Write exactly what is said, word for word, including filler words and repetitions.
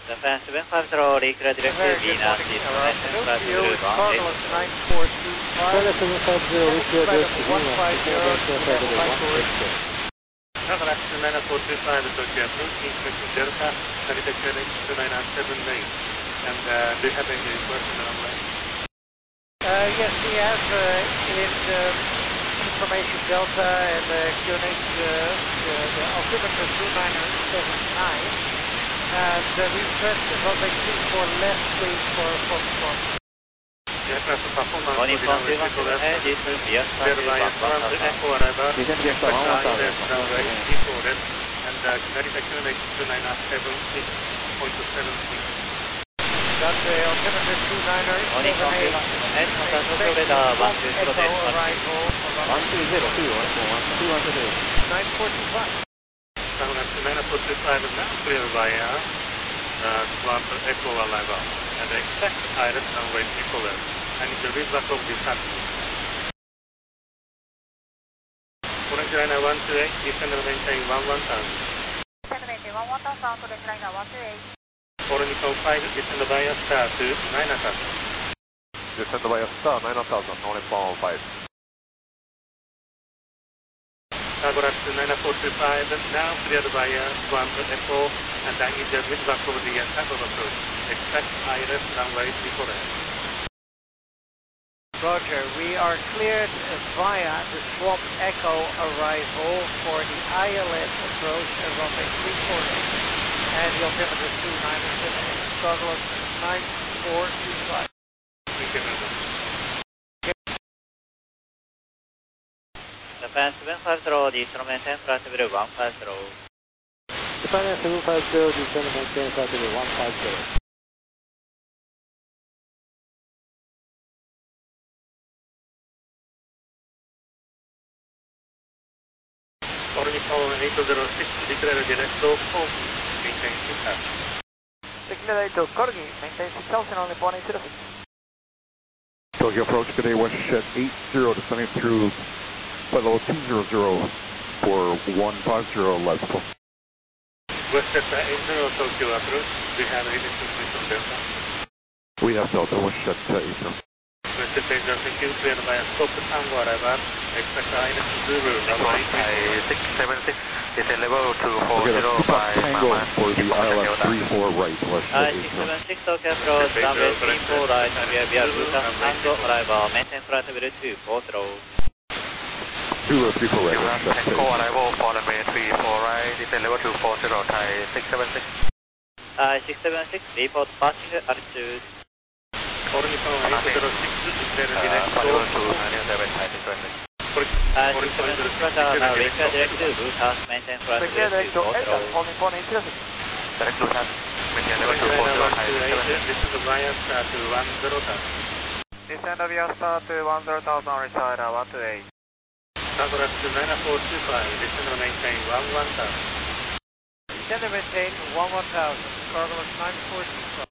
Japan seven five zero, Recreate Direct Very good Venus, morning, information Toronto. flight You to is Blue Carlos one nine four two five. China seven five zero, Recreate Direct one Venus, five zero, Japan flight for one Richard. Douglas nine four two five, Tokyo approach, inspection Delta, Narita Q N H two nine nine seven eight. And uh, do you have any question on that? Uh, yes, we have uh, in uh, information Delta and uh, Q N H, uh, the, the altimeter two nine seven nine. And uh, request runway three four left, please, for Foxtrot. Morning from two one seven, this is Bias Thereby, one echo arrival, expect direct runway three four left, and uh, Narita Q N H two nine seven six point seven six. That's the altimeter two nine Morning from two seven eight. one seven, contact Tokyo radar one two zero Echo です。 arrival for one runway two zero two one two one seven eight. nine four two five. Douglas nine four two five, now clear via uh, Swamp Echo arrival, and expect direct runway three four left. I need to read back of this happening. Orange Liner one two eight, descend and maintain one one thousand. Descend and maintain one one thousand, Orange Liner one two eight. Orange five, descend via star to nine thousand. Descend via star nine thousand, Orange one five. Douglas nine four two five, now cleared via Swamp Echo, and I need to read back of the takeoff approach. Expect direct runway three four left. Roger, we are cleared via the Swamp Echo arrival for the I L S approach at runway three four eight and the altimeter two nine seven eight, Douglas nine four two five. Thank you very much. Japan seven five zero, descend maintain flight level one five zero. Japan seven five zero, descend and maintain flight level one five zero. Orange eight zero six, declare direct to home, maintain six thousand. Declare to Corgi, maintain six thousand on the one eight zero six. Tokyo approach today, WestJet eight zero descending through flight level two zero zero for one five zero left. WestJet eight zero Tokyo approach, we have anything from Delta? We have Delta, WestJet eight zero. WestJet eight zero, thank you, cleared by a stop Tango arrival, expect direct Zulu, runway six seven six, descend level two four We're zero going to by Tango for the I L S three four right, Uh, WestJet six eight zero. seven six Tokyo approach, runway three four right, via via Busan Tango arrival, maintain flight level two four zero. Zulu three four right, Busan WestJet Tango eight. arrival for runway three four right, descend level two four zero, Thai six seven six. Uh, six seven six, report passing altitude. Orange eight zero six, declare direct to Level two nine seven, Thai six seven six. Uh, six seven six radar, now Recreate Direct to Blue House, maintain flight Declare level direct two to four Eta, zero. holding one eight zero six. Direct to Thai, maintain level Orange two four Liner zero, one Thai two six seven eight, six. this is via star to one zero thousand. Descend via star to one zero thousand, Orange Liner one two eight. Douglas nine four two five, descend and maintain one one thousand. Descend and maintain one one thousand, Douglas nine four two five.